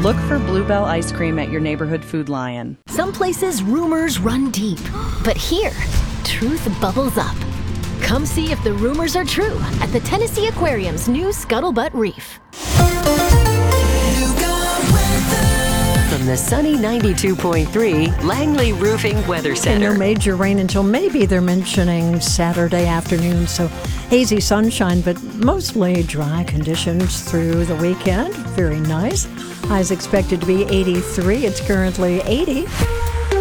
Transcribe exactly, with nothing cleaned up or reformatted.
Look for Bluebell ice cream at your neighborhood Food Lion. Some places rumors run deep, but here, truth bubbles up. Come see if the rumors are true at the Tennessee Aquarium's new Scuttlebutt Reef. From the sunny ninety-two point three Langley Roofing Weather Center. No major rain until maybe they're mentioning Saturday afternoon, so hazy sunshine, but mostly dry conditions through the weekend. Very nice. Highs expected to be eighty-three. It's currently eighty.